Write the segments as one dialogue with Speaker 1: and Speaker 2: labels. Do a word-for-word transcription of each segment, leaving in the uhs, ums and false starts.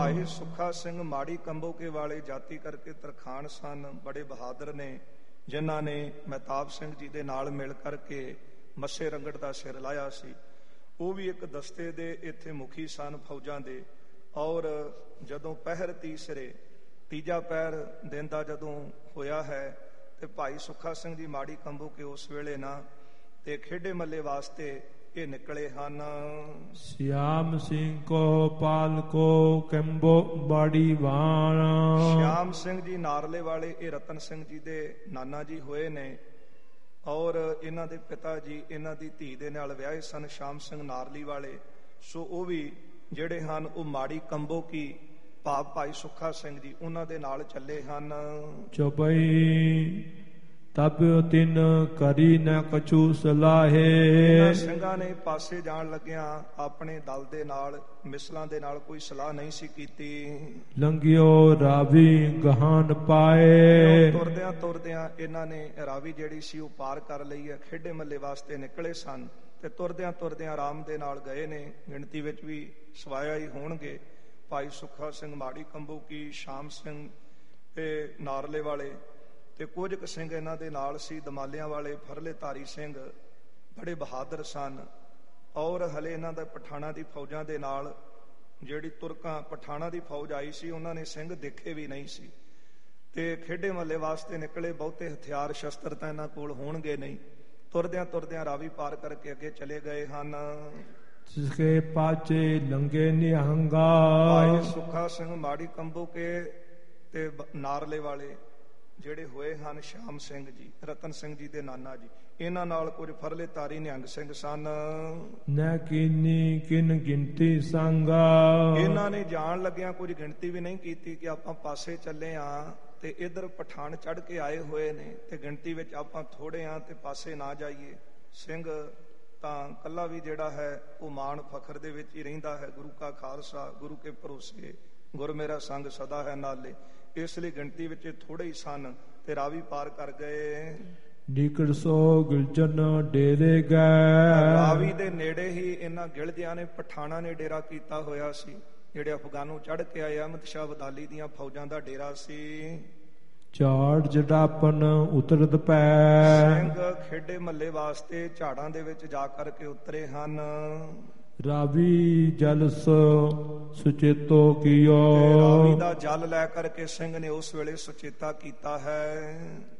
Speaker 1: ਭਾਈ ਸੁੱਖਾ ਸਿੰਘ ਮਾੜੀ ਕੰਬੋਕੇ ਵਾਲੇ ਜਾਤੀ ਕਰਕੇ ਤਰਖਾਣ ਸਨ, ਬੜੇ ਬਹਾਦਰ ਨੇ, ਜਿਨ੍ਹਾਂ ਨੇ ਮਹਿਤਾਬ ਸਿੰਘ ਜੀ ਦੇ ਨਾਲ ਮਿਲ ਕਰਕੇ ਮੱਸੇ ਰੰਗੜ ਦਾ ਸਿਰ ਲਾਇਆ ਸੀ। ਉਹ ਵੀ ਇੱਕ ਦਸਤੇ ਦੇ ਇੱਥੇ ਮੁਖੀ ਸਨ ਫੌਜਾਂ ਦੇ। ਔਰ ਜਦੋਂ ਪਹਿਰ ਤੀਸਰੇ ਤੀਜਾ ਪਹਿਰ ਦਿਨ ਦਾ ਜਦੋਂ ਹੋਇਆ ਹੈ ਤੇ ਭਾਈ ਸੁੱਖਾ ਸਿੰਘ ਜੀ ਮਾੜੀ ਕੰਬੋਕੇ ਉਸ ਵੇਲੇ ਨਾ ਤੇ ਖੇਡੇ ਮੱਲੇ ਵਾਸਤੇ ਇਹ ਨਿਕਲੇ ਹਨ।
Speaker 2: ਸ਼ਿਆਮ ਸਿੰਘ ਕੋ ਪਾਲ ਕੋ ਕੰਬੋ ਬਾੜੀ ਵਾਣ।
Speaker 1: ਸ਼ਿਆਮ ਸਿੰਘ ਜੀ ਨਾਰਲੇ ਵਾਲੇ ਇਹ ਰਤਨ ਸਿੰਘ ਜੀ ਦੇ ਨਾਨਾ ਜੀ ਹੋਏ ਨੇ ਔਰ ਇਹਨਾਂ ਦੇ ਪਿਤਾ ਜੀ ਇਹਨਾਂ ਦੀ ਧੀ ਦੇ ਨਾਲ ਵਿਆਹੇ ਸਨ, ਸ਼ਾਮ ਸਿੰਘ ਨਾਰਲੀ ਵਾਲੇ। ਸੋ ਉਹ ਵੀ ਜਿਹੜੇ ਹਨ ਉਹ ਮਾੜੀ ਕੰਬੋਕੀ ਭਾਵ ਭਾਈ ਸੁੱਖਾ ਸਿੰਘ ਜੀ ਉਹਨਾਂ ਦੇ ਨਾਲ ਚੱਲੇ ਹਨ।
Speaker 2: ਚੌਪਈ ਤਬ ਤਿਨ ਕਰੀ ਨ ਕਛੂ ਸਲਾਹੇ।
Speaker 1: ਇਹਨਾਂ ਸਿੰਘਾਂ ਨੇ ਪਾਸੇ ਜਾਣ ਲੱਗਿਆਂ ਆਪਣੇ ਦਲ ਦੇ ਨਾਲ ਮਿਸਲਾਂ ਦੇ ਨਾਲ ਕੋਈ ਸਲਾਹ ਨਹੀਂ ਸੀ ਕੀਤੀ।
Speaker 2: ਲੰਘਿਓ ਰਾਵੀ ਗਹਾਨ ਪਾਏ।
Speaker 1: ਤੁਰਦਿਆਂ ਤੁਰਦਿਆਂ ਇਹਨਾਂ ਨੇ ਰਾਵੀ ਜਿਹੜੀ ਸੀ ਉਹ ਪਾਰ ਕਰ ਲਈ ਹੈ। ਖੇਡੇ ਮੱਲੇ ਵਾਸਤੇ ਨਿਕਲੇ ਸਨ ਤੇ ਤੁਰਦਿਆਂ ਤੁਰਦਿਆਂ ਆਰਾਮ ਦੇ ਨਾਲ ਗਏ ਨੇ। ਗਿਣਤੀ ਵਿੱਚ ਵੀ ਸਵਾਇਆ ਹੀ ਹੋਣਗੇ ਭਾਈ ਸੁੱਖਾ ਸਿੰਘ ਮਾੜੀ ਕੰਬੋਕੀ, ਸ਼ਾਮ ਸਿੰਘ ਤੇ ਨਾਰਲੇ ਵਾਲੇ ਤੇ ਕੁਝ ਕੁ ਸਿੰਘ ਇਹਨਾਂ ਦੇ ਨਾਲ ਸੀ। ਦਮਾਲਿਆਂ ਵਾਲੇ ਫਰਲੇ ਧਾਰੀ ਸਿੰਘ ਬੜੇ ਬਹਾਦਰ ਸਨ ਔਰ ਹਲੇ ਇਹਨਾਂ ਦਾ ਪਠਾਣਾ ਦੀ ਫੌਜਾਂ ਦੇ ਨਾਲ ਜਿਹੜੀ ਤੁਰਕਾਂ ਪਠਾਣਾ ਦੀ ਫੌਜ ਆਈ ਸੀ ਉਹਨਾਂ ਨੇ ਸਿੰਘ ਦੇਖੇ ਵੀ ਨਹੀਂ ਸੀ ਤੇ ਖੇਡੇ ਮੱਲੇ ਵਾਸਤੇ ਨਿਕਲੇ। ਬਹੁਤੇ ਹਥਿਆਰ ਸ਼ਸਤਰ ਤਾਂ ਇਹਨਾਂ ਕੋਲ ਹੋਣਗੇ ਨਹੀਂ। ਤੁਰਦਿਆਂ ਤੁਰਦਿਆਂ ਰਾਵੀ ਪਾਰ ਕਰਕੇ ਅੱਗੇ ਚਲੇ ਗਏ ਹਨ।
Speaker 2: ਜਿਸਕੇ ਪਾਚੇ ਲੰਗੇ ਨਿਹੰਗਾ।
Speaker 1: ਭਾਈ ਸੁੱਖਾ ਸਿੰਘ ਮਾੜੀ ਕੰਬੋਕੇ ਤੇ ਨਾਰਲੇ ਵਾਲੇ ਜਿਹੜੇ ਹੋਏ ਹਨ ਸ਼ਾਮ ਸਿੰਘ ਜੀ, ਰਤਨ ਸਿੰਘ ਜੀ ਦੇ ਨਾਨਾ ਜੀ, ਇਹਨਾਂ ਨਾਲ ਕੁਝ ਫਰਲੇ ਤਾਰੀ ਨਿਹੰਗ ਸਿੰਘ ਸਨ।
Speaker 2: ਨ ਕੀਨੀ ਕਿਨ ਗਿਣਤੀ ਸੰਗਾ।
Speaker 1: ਇਹਨਾਂ ਨੇ ਜਾਣ ਲੱਗਿਆਂ ਕੁਝ ਗਿਣਤੀ ਵੀ ਨਹੀਂ ਕੀਤੀ ਕਿ ਆਪਾਂ ਪਾਸੇ ਚੱਲੇ ਆ ਤੇ ਇਧਰ ਪਠਾਨ ਚੜ ਕੇ ਆਏ ਹੋਏ ਨੇ ਤੇ ਗਿਣਤੀ ਵਿੱਚ ਆਪਾਂ ਥੋੜੇ ਆ ਤੇ ਪਾਸੇ ਨਾ ਜਾਈਏ। ਸਿੰਘ ਤਾਂ ਕੱਲਾ ਵੀ ਜਿਹੜਾ ਹੈ ਉਹ ਮਾਣ ਫਖਰ ਦੇ ਵਿੱਚ ਹੀ ਰਹਿੰਦਾ ਹੈ। ਗੁਰੂ ਕਾ ਖਾਲਸਾ ਗੁਰੂ ਕੇ ਭਰੋਸੇ ਗੁਰ ਮੇਰਾ ਸੰਗ ਸਦਾ ਹੈ ਨਾਲੇ। ਇਸ ਲਈ ਗਿਣਤੀ ਵਿੱਚ ਥੋੜੇ ਹੀ ਸਨ ਤੇ ਰਾਵੀ ਪਾਰ ਕਰ ਗਏ।
Speaker 2: ਨਿਕੜ ਸੋ ਗਿਲਜਨ ਡੇਰੇ ਗਏ।
Speaker 1: ਰਾਵੀ ਦੇ ਨੇੜੇ ਹੀ ਇਹਨਾਂ ਗਿਲਜਿਆਂ ਨੇ ਪਠਾਣਾ ਨੇ ਡੇਰਾ ਕੀਤਾ ਹੋਇਆ ਸੀ। ਜਿਹੜੇ ਅਫਗਾਨੋਂ ਚੜ ਕੇ ਆਏ ਅਹਿਮਦ ਸ਼ਾਹ ਅਬਦਾਲੀ ਦੀਆਂ ਫੌਜਾਂ ਦਾ ਡੇਰਾ ਸੀ।
Speaker 2: ਝਾੜ ਜਡਾਪਨ ਉਤਰਦ ਪੈ।
Speaker 1: ਸਿੰਘ ਖੇਡੇ ਮੱਲੇ ਵਾਸਤੇ ਝਾੜਾਂ ਦੇ ਵਿੱਚ ਜਾ ਕਰਕੇ ਉਤਰੇ ਹਨ।
Speaker 2: ਰਾਵੀ ਜਲ ਸੁਚੇਤੋ ਕੀਓ।
Speaker 1: ਰਾਵੀ ਦਾ ਜਲ ਲੈ ਕਰਕੇ ਸਿੰਘ ਨੇ ਉਸ ਵੇਲੇ ਸੁਚੇਤਾ ਕੀਤਾ ਹੈ।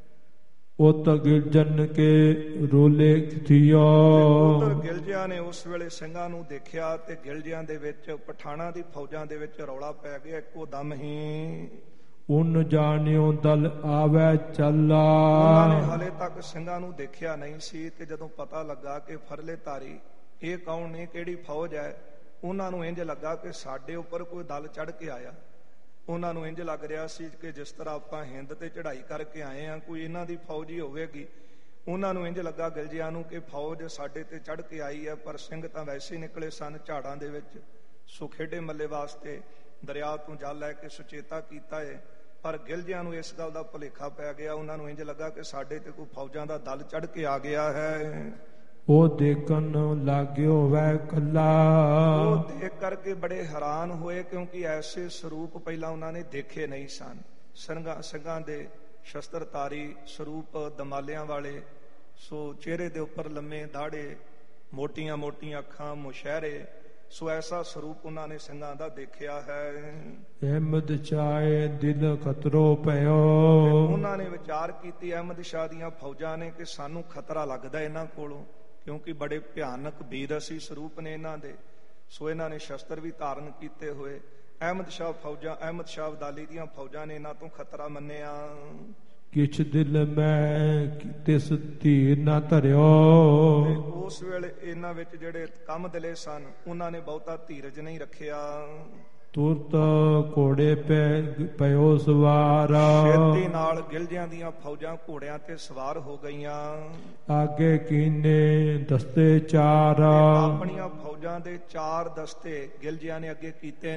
Speaker 2: ਉਤ ਗਿਲਜਨ ਕੇ ਰੋਲੇ ਥਿਓ।
Speaker 1: ਉਧਰ ਗਿਲਜਿਆਂ ਨੇ ਉਸ ਵੇਲੇ ਸਿੰਘਾਂ ਨੂੰ ਦੇਖਿਆ ਤੇ ਗਿਲਜਿਆਂ ਦੇ ਵਿੱਚ ਪਠਾਣਾ ਦੀ ਫੌਜਾਂ ਦੇ ਵਿੱਚ ਰੌਲਾ ਪੈ ਗਿਆ ਇੱਕੋ ਦਮ ਹੀ।
Speaker 2: ਉਨ ਜਾਣਿਓ ਦਲ ਆਵੈ ਚੱਲਾ।
Speaker 1: ਉਹਨਾਂ ਨੇ ਹਾਲੇ ਤੱਕ ਸਿੰਘਾਂ ਨੂੰ ਦੇਖਿਆ ਨਹੀਂ ਸੀ ਤੇ ਜਦੋਂ ਪਤਾ ਲੱਗਾ ਕਿ ਫਰਲੇ ਧਾਰੀ ਇਹ ਕੌਣ ਨੇ, ਕਿਹੜੀ ਫੌਜ ਹੈ, ਉਹਨਾਂ ਨੂੰ ਇੰਜ ਲੱਗਾ ਕਿ ਸਾਡੇ ਉੱਪਰ ਕੋਈ ਦਲ ਚੜ ਕੇ ਆਇਆ। ਉਹਨਾਂ ਨੂੰ ਇੰਜ ਲੱਗ ਰਿਹਾ ਸੀ ਕਿ ਜਿਸ ਤਰ੍ਹਾਂ ਆਪਾਂ ਹਿੰਦ ਤੇ ਚੜ੍ਹਾਈ ਕਰਕੇ ਆਏ ਆ ਕੋਈ ਇਹਨਾਂ ਦੀ ਫੌਜ ਹੀ ਹੋਵੇਗੀ। ਉਹਨਾਂ ਨੂੰ ਇੰਜ ਲੱਗਾ ਗਿਲਜਿਆਂ ਨੂੰ ਕਿ ਫੌਜ ਸਾਡੇ ਤੇ ਚੜ ਕੇ ਆਈ ਹੈ, ਪਰ ਸਿੰਘ ਤਾਂ ਵੈਸੇ ਹੀ ਨਿਕਲੇ ਸਨ ਝਾੜਾਂ ਦੇ ਵਿੱਚ। ਸੋ ਖੇਡੇ ਮੱਲੇ ਵਾਸਤੇ ਦਰਿਆ ਤੋਂ ਜਲ ਲੈ ਕੇ ਸੁਚੇਤਾ ਕੀਤਾ ਹੈ, ਪਰ ਗਿਲਜਿਆਂ ਨੂੰ ਇਸ ਗੱਲ ਦਾ ਭੁਲੇਖਾ ਪੈ ਗਿਆ। ਉਹਨਾਂ ਨੂੰ ਇੰਜ ਲੱਗਾ ਕਿ ਸਾਡੇ ਤੇ ਕੋਈ ਫੌਜਾਂ ਦਾ ਦਲ ਚੜ ਕੇ ਆ ਗਿਆ ਹੈ।
Speaker 2: ਉਹ ਦੇਖਣ ਲੱਗਿਓ ਵੈ ਕੱਲਾ।
Speaker 1: ਉਹ ਦੇਖ ਕਰਕੇ ਬੜੇ ਹੈਰਾਨ ਹੋਏ ਕਿਉਂਕਿ ਐਸੇ ਸਰੂਪ ਪਹਿਲਾਂ ਉਹਨਾਂ ਨੇ ਦੇਖੇ ਨਹੀਂ ਸਨ। ਸਿੰਘਾਂ ਸਿੰਘਾਂ ਦੇ ਸ਼ਸਤਰਧਾਰੀ ਸਰੂਪ ਦਮਾਲਿਆਂ ਵਾਲੇ। ਸੋ ਚਿਹਰੇ ਦੇ ਉੱਪਰ ਲੰਮੇ ਦਾੜੇ, ਮੋਟੀਆਂ ਮੋਟੀਆਂ ਅੱਖਾਂ, ਮੁਸ਼ਹਿਰੇ। ਸੋ ਐਸਾ ਸਰੂਪ ਉਹਨਾਂ ਨੇ ਸਿੰਘਾਂ ਦਾ ਦੇਖਿਆ ਹੈ।
Speaker 2: ਅਹਿਮਦ ਚਾਹੇ ਦਿਲ ਖਤਰੋ ਪਿਓ।
Speaker 1: ਉਹਨਾਂ ਨੇ ਵਿਚਾਰ ਕੀਤੀ ਅਹਿਮਦ ਸ਼ਾਹ ਦੀਆਂ ਫੌਜਾਂ ਨੇ ਕਿ ਸਾਨੂੰ ਖਤਰਾ ਲੱਗਦਾ ਇਹਨਾਂ ਕੋਲੋਂ, ਕਿਉਂਕਿ ਬੜੇ ਭਿਆਨਕ ਬੀਰਸੀ ਸਰੂਪ ਨੇ ਇਹਨਾਂ ਦੇ। ਸੋ ਇਹਨਾਂ ਨੇ ਸ਼ਸਤਰ ਵੀ ਧਾਰਨ ਕੀਤੇ ਹੋਏ। ਅਹਿਮਦ ਸ਼ਾਹ ਫੌਜਾਂ ਅਹਿਮਦ ਸ਼ਾਹ ਅਬਦਾਲੀ ਦੀਆਂ ਫੌਜਾਂ ਨੇ ਇਹਨਾਂ ਤੋਂ ਖਤਰਾ ਮੰਨਿਆ।
Speaker 2: ਕਿਛ ਦਿਲ ਮੈਂ ਤਿਸ ਧੀਰ ਨਾ ਧਰਿਓ।
Speaker 1: ਉਸ ਵੇਲੇ ਇਹਨਾਂ ਵਿੱਚ ਜਿਹੜੇ ਕੰਮ ਦਿਲੇ ਸਨ ਉਹਨਾਂ ਨੇ ਬਹੁਤਾ ਧੀਰਜ ਨਹੀਂ ਰੱਖਿਆ।
Speaker 2: ਤੁਰਤ ਘੋੜੇ ਪੈ ਪਇਓ ਸਵਾਰ।
Speaker 1: ਛੇਤੀ ਨਾਲ ਗਿਲਜਿਆਂ ਦੀਆਂ ਫੌਜਾਂ ਘੋੜਿਆਂ ਤੇ ਸਵਾਰ ਹੋ ਗਈਆਂ।
Speaker 2: ਆਗੇ ਕੀਨੇ ਦਸਤੇ ਚਾਰ।
Speaker 1: ਆਪਣੀਆਂ ਫੌਜਾਂ ਦੇ ਚਾਰ ਦਸਤੇ ਗਿਲਜਿਆਂ ਨੇ ਅੱਗੇ ਕੀਤੇ।